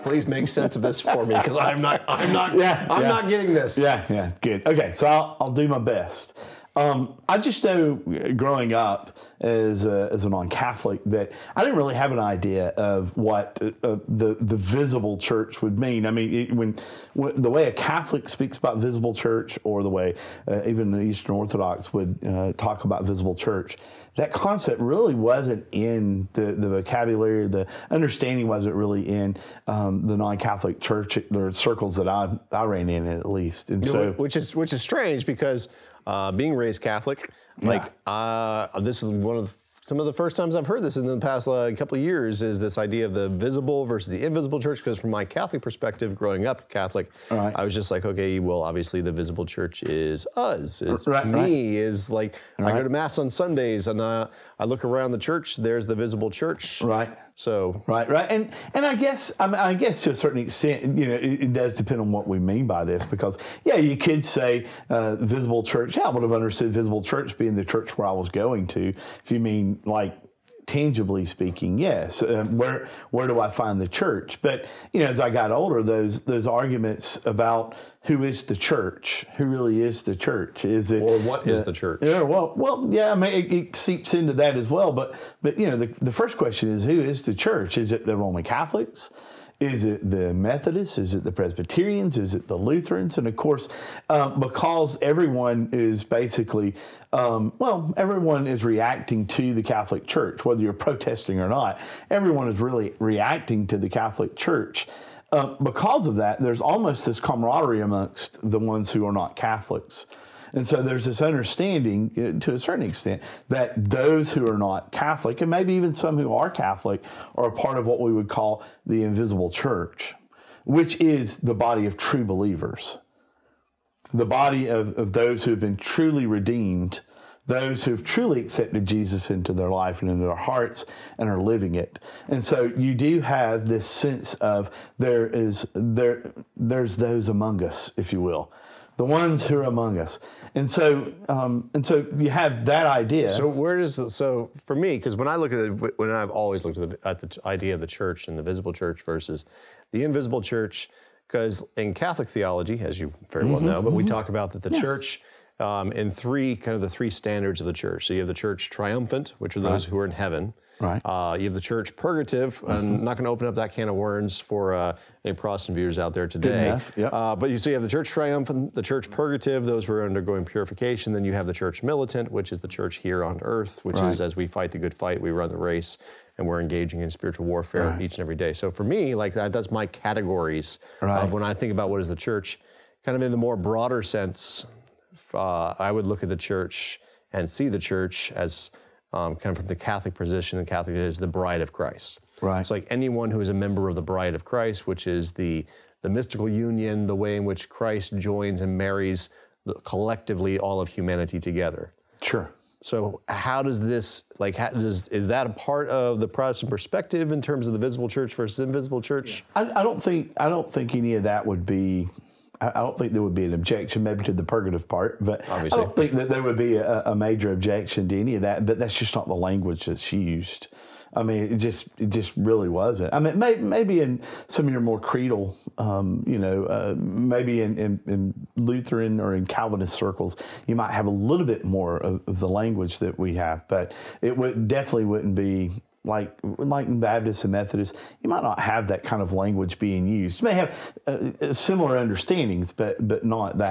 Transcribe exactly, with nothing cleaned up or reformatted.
please make sense of this for me, because I'm not, I'm not, Yeah, I'm yeah. not getting this. Yeah, yeah, good. Okay, so I'll, I'll do my best. Um, I just know growing up as a, as a non-Catholic that I didn't really have an idea of what uh, the the visible church would mean. I mean, it, when, when the way a Catholic speaks about visible church, or the way uh, even the Eastern Orthodox would uh, talk about visible church, that concept really wasn't in the, the vocabulary. The understanding wasn't really in um, the non-Catholic church, the circles that I I ran in at least. And so, which is which is strange, because uh, being raised Catholic, like uh, this is one of the, some of the first times I've heard this in the past uh, couple of years, is this idea of the visible versus the invisible church. Because from my Catholic perspective, growing up Catholic, Right. I was just like, okay, well, obviously the visible church is us, is Right, me, right. is like I Right. go to mass on Sundays, and uh, I look around the church. There's the visible church, right. So Right, right, and and I guess I, mean, I guess to a certain extent, you know, it, it does depend on what we mean by this, because yeah, you could say uh, visible church. Yeah, I would have understood visible church being the church where I was going to. If you mean like tangibly speaking, yes. Uh, where where do I find the church? But you know, as I got older, those those arguments about who is the church, who really is the church, is it or what is uh, the church? Yeah, well, well, yeah. I mean, it, it seeps into that as well. But but you know, the the first question is, who is the church? Is it the Roman Catholics? Is it the Methodists? Is it the Presbyterians? Is it the Lutherans? And of course, um, because everyone is basically, um, well, everyone is reacting to the Catholic Church, whether you're protesting or not. Everyone is really reacting to the Catholic Church. Uh, because of that, there's almost this camaraderie amongst the ones who are not Catholics. And so there's this understanding, uh, to a certain extent, that those who are not Catholic, and maybe even some who are Catholic, are a part of what we would call the invisible church, which is the body of true believers, the body of, of those who have been truly redeemed, those who've truly accepted Jesus into their life and into their hearts and are living it. And so you do have this sense of there is there there's those among us, if you will. The ones who are among us, and so um, and so you have that idea. So where does the, so for me, because when I look at it, when I've always looked at the, at the idea of the church and the visible church versus the invisible church, because in Catholic theology, as you very well know, but we talk about that the Yeah. church um, in three kind of the three standards of the church. So you have the church triumphant, which are those Right. who are in heaven. Right. Uh, you have the church purgative. I'm not going to open up that can of worms for uh, any Protestant viewers out there today. enough, yep. Uh, but you see, you have the church triumphant, the church purgative, those who are undergoing purification. Then you have the church militant, which is the church here on earth, which Right. is as we fight the good fight, we run the race, and we're engaging in spiritual warfare Right. each and every day. So for me, like that, that's my categories Right. of when I think about what is the church. Kind of in the more broader sense, uh, I would look at the church and see the church as Um, kind of from the Catholic position, the Catholic is the bride of Christ. Right. It's like anyone who is a member of the bride of Christ, which is the the mystical union, the way in which Christ joins and marries the, collectively all of humanity together. Sure. So how does this, like, how does, is that a part of the Protestant perspective in terms of the visible church versus invisible church? I, I don't think I don't think any of that would be. I I don't think there would be an objection, maybe to the purgative part, but Obviously. I don't think that there would be a, a major objection to any of that. But that's just not the language that's used. I mean, it just it just really wasn't. I mean, may, maybe in some of your more creedal, um, you know, uh, maybe in, in, in Lutheran or in Calvinist circles, you might have a little bit more of, of the language that we have, but it would definitely wouldn't be. Like like in Baptists and Methodists, you might not have that kind of language being used. You may have uh, similar understandings, but but not that.